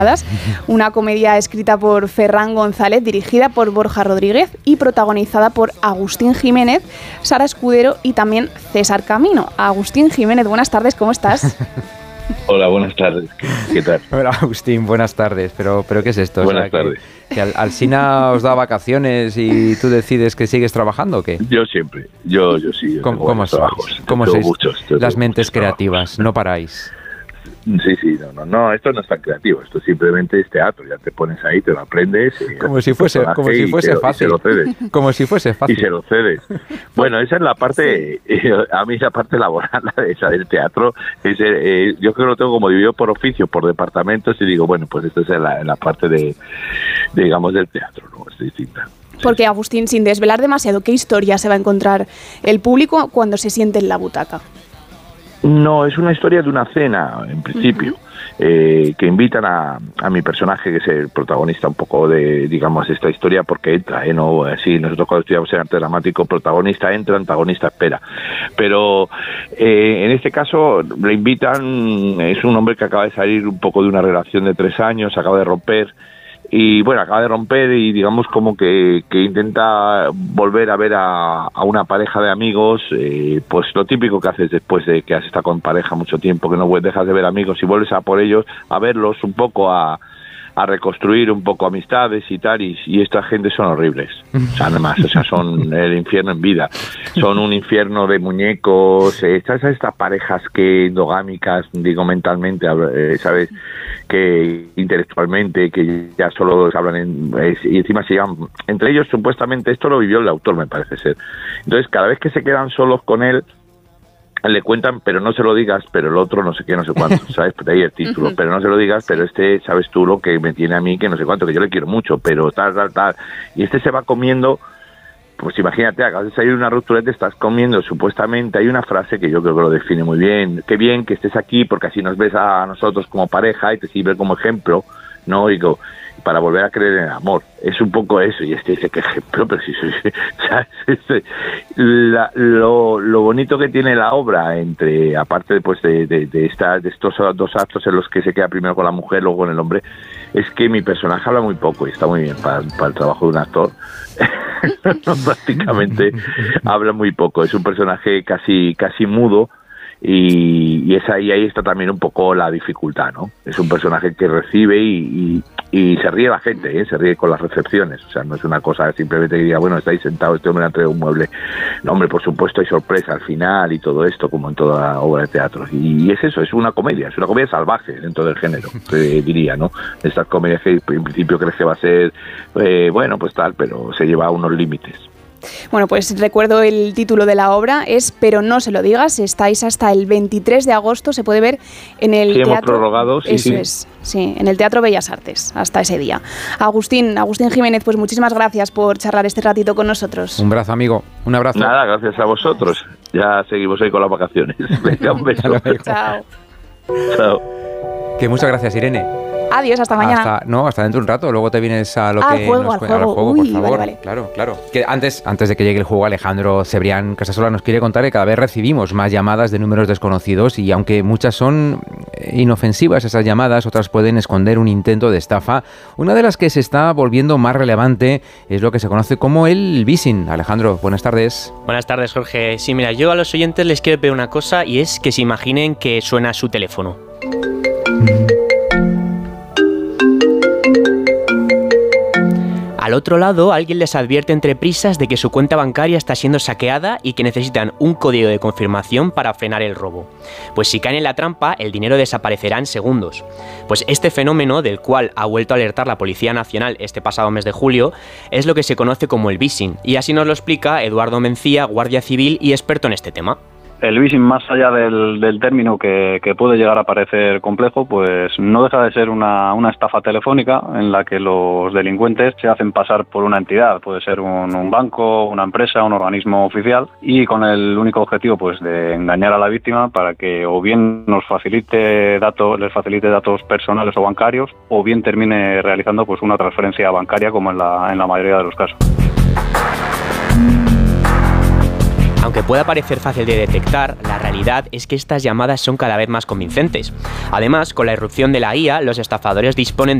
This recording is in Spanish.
una comedia escrita por Ferran González, dirigida por Borja Rodríguez y protagonizada por Agustín Jiménez, Sara Escudero y también César Camino. Agustín Jiménez, buenas tardes, ¿cómo estás? Hola, buenas tardes. ¿Qué tal? Hola, Agustín, buenas tardes. ¿Pero qué es esto? Buenas tardes. ¿Que Alsina os da vacaciones y tú decides que sigues trabajando o qué? Yo siempre. Yo sí. ¿Cómo sois? Las mentes creativas, no paráis. Sí, no, esto no es tan creativo, esto simplemente es teatro, ya te pones ahí, te lo aprendes. Como si fuese fácil. Como si fuese fácil. Y se lo cedes. Bueno, esa es la parte, a mí la parte laboral, esa del teatro, yo creo que lo tengo como dividido por oficio, por departamentos, y digo, bueno, pues esto es en la parte digamos, del teatro, ¿no? Es distinta. Porque, Agustín, sin desvelar demasiado, ¿qué historia se va a encontrar el público cuando se siente en la butaca? No, es una historia de una cena, en principio, que invitan a mi personaje, que es el protagonista un poco de, digamos, esta historia, porque entra, no así, nosotros cuando estudiamos en arte dramático, protagonista entra, antagonista espera. Pero en este caso le invitan, es un hombre que acaba de salir un poco de una relación de 3 años, acaba de romper, y bueno, acaba de romper y digamos como que intenta volver a ver a una pareja de amigos, pues lo típico que haces después de que has estado con pareja mucho tiempo, que no dejas de ver amigos y vuelves a por ellos, a verlos un poco, a reconstruir un poco amistades y tal, y esta gente son horribles, o sea, además, son el infierno en vida, son un infierno de muñecos, estas parejas que endogámicas, digo mentalmente, ¿sabes?, que intelectualmente, que ya solo hablan y encima se llaman, entre ellos supuestamente, esto lo vivió el autor, me parece ser, entonces cada vez que se quedan solos con él, le cuentan, pero no se lo digas, pero el otro no sé qué, no sé cuánto, ¿sabes? De ahí el título, pero no se lo digas, pero sabes tú lo que me tiene a mí, que no sé cuánto, que yo le quiero mucho, pero tal. Y se va comiendo, pues imagínate, acabas de salir de una ruptura, te estás comiendo, supuestamente, hay una frase que yo creo que lo define muy bien, qué bien que estés aquí, porque así nos ves a nosotros como pareja y te sirve como ejemplo, ¿no? Digo, para volver a creer en el amor. Es un poco eso, y dice, qué ejemplo, pero si soy... ¿sabes? Lo bonito que tiene la obra, aparte pues de estos 2 actos en los que se queda primero con la mujer, luego con el hombre, es que mi personaje habla muy poco, y está muy bien para el trabajo de un actor. Prácticamente habla muy poco, es un personaje casi mudo, y ahí está también un poco la dificultad, ¿no? Es un personaje que recibe y se ríe la gente, se ríe con las recepciones, o sea, no es una cosa simplemente que diga, bueno, estáis sentados, este hombre ha traído un mueble. No, hombre, por supuesto hay sorpresa al final y todo esto, como en toda obra de teatro, y es eso, es una comedia salvaje dentro del género, diría, ¿no? Estas comedias que en principio crees que va a ser, bueno, pues tal, pero se lleva a unos límites. Bueno, pues recuerdo el título de la obra, es Pero no se lo digas, estáis hasta el 23 de agosto, se puede ver en el teatro... hemos prorrogado, sí. Eso es, sí, en el Teatro Bellas Artes, hasta ese día. Agustín Jiménez, pues muchísimas gracias por charlar este ratito con nosotros. Un abrazo, amigo, un abrazo. Nada, gracias a vosotros, ya seguimos ahí con las vacaciones. Venga, un beso. Chao. Que muchas gracias, Irene. Adiós, hasta mañana. Hasta dentro de un rato, luego te vienes a lo que juego, al juego. Uy, por favor. Vale. Claro. Que antes de que llegue el juego, Alejandro Cebrián Casasola nos quiere contar que cada vez recibimos más llamadas de números desconocidos, y aunque muchas son inofensivas esas llamadas, otras pueden esconder un intento de estafa. Una de las que se está volviendo más relevante es lo que se conoce como el phishing. Alejandro, buenas tardes. Buenas tardes, Jorge. Sí, mira, yo a los oyentes les quiero pedir una cosa, y es que se imaginen que suena su teléfono. Al otro lado, alguien les advierte entre prisas de que su cuenta bancaria está siendo saqueada y que necesitan un código de confirmación para frenar el robo. Pues si caen en la trampa, el dinero desaparecerá en segundos. Pues este fenómeno, del cual ha vuelto a alertar la Policía Nacional este pasado mes de julio, es lo que se conoce como el phishing, y así nos lo explica Eduardo Mencía, guardia civil y experto en este tema. El phishing, más allá del término que puede llegar a parecer complejo, pues no deja de ser una estafa telefónica en la que los delincuentes se hacen pasar por una entidad, puede ser un banco, una empresa, un organismo oficial, y con el único objetivo pues de engañar a la víctima para que o bien les facilite datos personales o bancarios, o bien termine realizando pues una transferencia bancaria, como en la mayoría de los casos. Aunque pueda parecer fácil de detectar, la realidad es que estas llamadas son cada vez más convincentes. Además, con la irrupción de la IA, los estafadores disponen